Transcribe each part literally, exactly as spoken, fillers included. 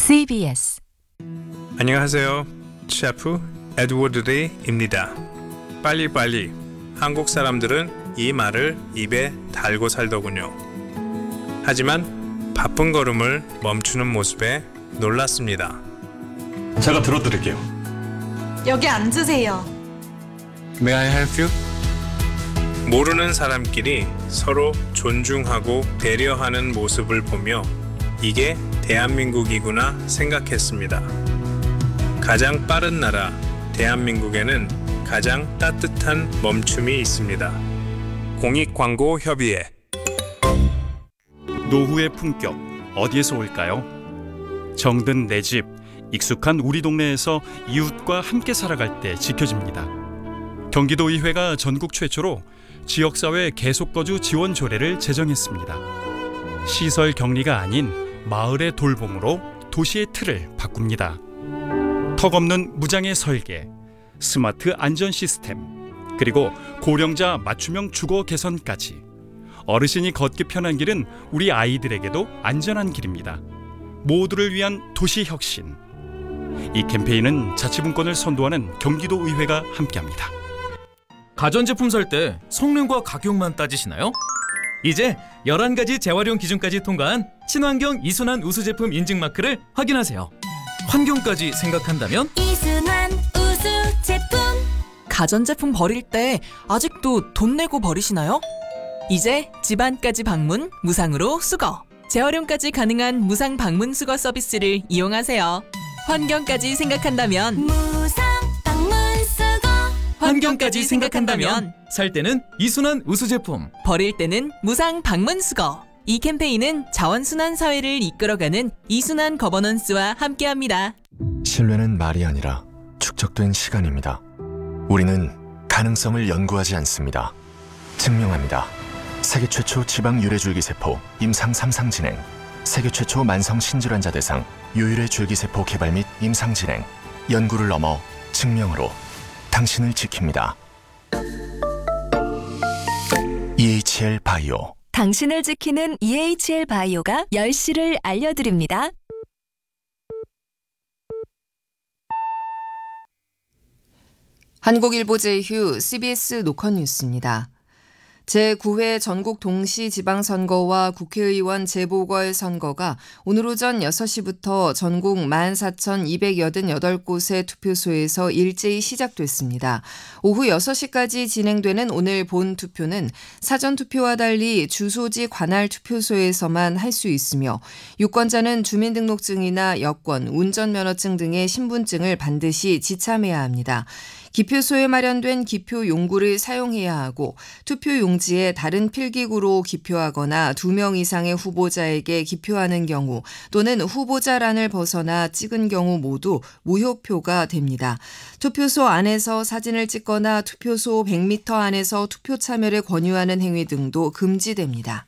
씨비에스 안녕하세요. 셰프 에드워드 리입니다. 빨리빨리. 한국 사람들은 이 말을 입에 달고 살더군요. 하지만 바쁜 걸음을 멈추는 모습에 놀랐습니다. 제가 들어드릴게요. 여기 앉으세요. May I help you? 모르는 사람끼리 서로 존중하고 배려하는 모습을 보며 이게 대한민국이구나 생각했습니다. 가장 빠른 나라 대한민국에는 가장 따뜻한 멈춤이 있습니다. 공익광고협의회. 노후의 품격 어디에서 올까요? 정든 내 집, 익숙한 우리 동네에서 이웃과 함께 살아갈 때 지켜집니다. 경기도의회가 전국 최초로 지역사회 계속거주 지원 조례를 제정했습니다. 시설 격리가 아닌 마을의 돌봄으로 도시의 틀을 바꿉니다. 턱없는 무장의 설계, 스마트 안전 시스템, 그리고 고령자 맞춤형 주거 개선까지 어르신이 걷기 편한 길은 우리 아이들에게도 안전한 길입니다. 모두를 위한 도시 혁신. 이 캠페인은 자치분권을 선도하는 경기도의회가 함께합니다. 가전제품 살 때 성능과 가격만 따지시나요? 이제 열한 가지 재활용 기준까지 통과한 친환경 이순환 우수 제품 인증 마크를 확인하세요. 환경까지 생각한다면 이순환 우수 제품. 가전제품 버릴 때 아직도 돈 내고 버리시나요? 이제 집안까지 방문 무상으로 수거, 재활용까지 가능한 무상 방문 수거 서비스를 이용하세요. 환경까지 생각한다면 무상 방문 수거. 환경까지 생각한다면 살 때는 이순환 우수 제품, 버릴 때는 무상 방문 수거. 이 캠페인은 자원순환 사회를 이끌어가는 이순환 거버넌스와 함께합니다. 신뢰는 말이 아니라 축적된 시간입니다. 우리는 가능성을 연구하지 않습니다. 증명합니다. 세계 최초 지방 유래줄기세포 임상 삼 상 진행, 세계 최초 만성 신질환자 대상 유일의 줄기세포 개발 및 임상 진행, 연구를 넘어 증명으로 당신을 지킵니다. 이에이치엘 바이오. 당신을 지키는 이에이치엘 바이오가 열 시를 알려드립니다. 한국일보 제휴 씨비에스 노컷 뉴스입니다. 제구 회 전국 동시지방선거와 국회의원 재보궐선거가 오늘 오전 여섯 시부터 전국 만 사천이백팔십팔 곳의 투표소에서 일제히 시작됐습니다. 오후 여섯 시까지 진행되는 오늘 본 투표는 사전투표와 달리 주소지 관할 투표소에서만 할 수 있으며 유권자는 주민등록증이나 여권, 운전면허증 등의 신분증을 반드시 지참해야 합니다. 기표소에 마련된 기표 용구를 사용해야 하고 투표 용지에 다른 필기구로 기표하거나 두 명 이상의 후보자에게 기표하는 경우 또는 후보자란을 벗어나 찍은 경우 모두 무효표가 됩니다. 투표소 안에서 사진을 찍거나 투표소 백 미터 안에서 투표 참여를 권유하는 행위 등도 금지됩니다.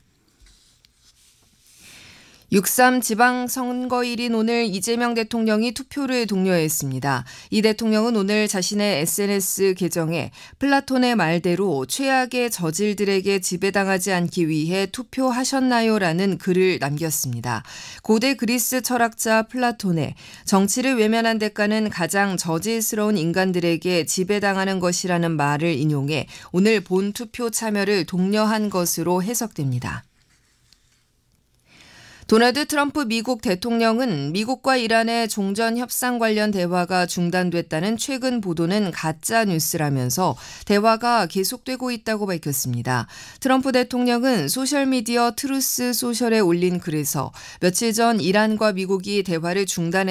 육삼 지방선거일인 오늘 이재명 대통령이 투표를 독려했습니다. 이 대통령은 오늘 자신의 에스엔에스 계정에 플라톤의 말대로 최악의 저질들에게 지배당하지 않기 위해 투표하셨나요?라는 글을 남겼습니다. 고대 그리스 철학자 플라톤의 정치를 외면한 대가는 가장 저질스러운 인간들에게 지배당하는 것이라는 말을 인용해 오늘 본 투표 참여를 독려한 것으로 해석됩니다. 도널드 트럼프 미국 대통령은 미국과 이란의 종전 협상 관련 대화가 중단됐다는 최근 보도는 가짜 뉴스라면서 대화가 계속되고 있다고 밝혔습니다. 트럼프 대통령은 소셜미디어 트루스 소셜에 올린 글에서 며칠 전 이란과 미국이 대화를 중단했